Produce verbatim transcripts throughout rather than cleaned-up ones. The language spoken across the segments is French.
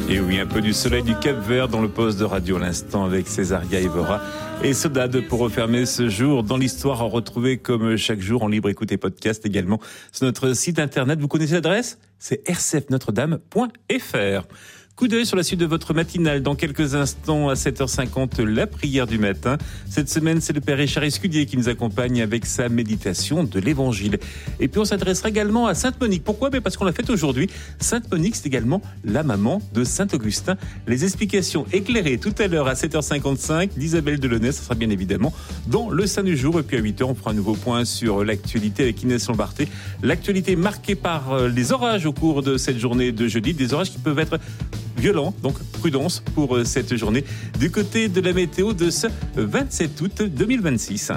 Et oui, un peu du soleil du Cap-Vert dans le poste de radio à l'instant avec Césaria Evora et Sodade pour refermer ce jour dans l'histoire à retrouver comme chaque jour en libre écoute et podcast également sur notre site internet. Vous connaissez l'adresse ? C'est r c f notre dame point f r. Coup d'œil sur la suite de votre matinale. Dans quelques instants, à sept heures cinquante, la prière du matin. Cette semaine, c'est le Père Richard Escudier qui nous accompagne avec sa méditation de l'Évangile. Et puis, on s'adressera également à Sainte Monique. Pourquoi ? Mais parce qu'on l'a fête aujourd'hui. Sainte Monique, c'est également la maman de Saint Augustin. Les explications éclairées tout à l'heure à sept heures cinquante-cinq d'Isabelle Delaunay. Ça sera bien évidemment dans le Saint du jour. Et puis à huit heures, on fera un nouveau point sur l'actualité avec Inès Lombarté. L'actualité marquée par les orages au cours de cette journée de jeudi. Des orages qui peuvent être violent, donc prudence pour cette journée du côté de la météo de ce vingt-sept août deux mille vingt-six.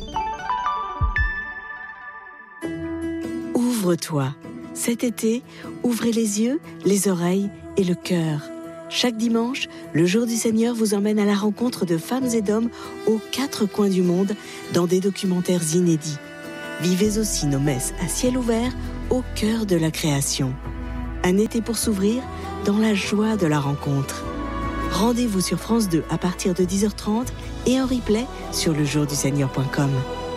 Ouvre-toi. Cet été, ouvrez les yeux, les oreilles et le cœur. Chaque dimanche, le Jour du Seigneur vous emmène à la rencontre de femmes et d'hommes aux quatre coins du monde dans des documentaires inédits. Vivez aussi nos messes à ciel ouvert au cœur de la création. Un été pour s'ouvrir dans la joie de la rencontre. Rendez-vous sur France deux à partir de dix heures trente et en replay sur le jour du seigneur point com.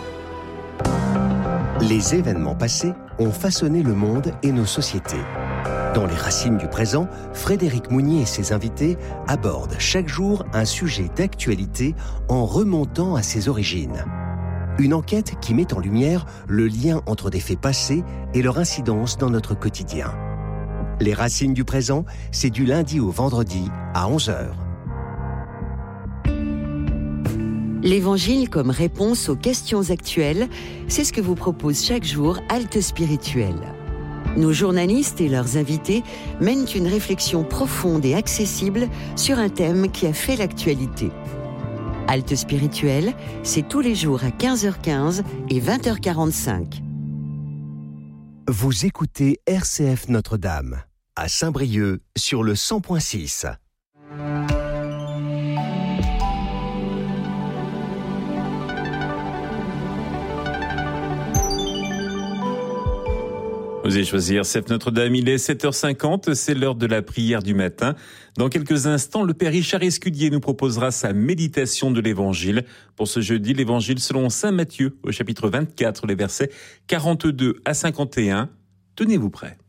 Les événements passés ont façonné le monde et nos sociétés. Dans les racines du présent, Frédéric Mounier et ses invités abordent chaque jour un sujet d'actualité en remontant à ses origines. Une enquête qui met en lumière le lien entre des faits passés et leur incidence dans notre quotidien. Les racines du présent, c'est du lundi au vendredi à onze heures. L'Évangile comme réponse aux questions actuelles, c'est ce que vous propose chaque jour Halte Spirituelle. Nos journalistes et leurs invités mènent une réflexion profonde et accessible sur un thème qui a fait l'actualité. Halte Spirituelle, c'est tous les jours à quinze heures quinze et vingt heures quarante-cinq. Vous écoutez R C F Notre-Dame, à Saint-Brieuc, sur le cent point six. Vous allez choisir R C F Notre-Dame, il est sept heures cinquante, c'est l'heure de la prière du matin. Dans quelques instants, le Père Richard Escudier nous proposera sa méditation de l'Évangile. Pour ce jeudi, l'Évangile selon saint Matthieu, au chapitre vingt-quatre, les versets quarante-deux à cinquante et un. Tenez-vous prêts.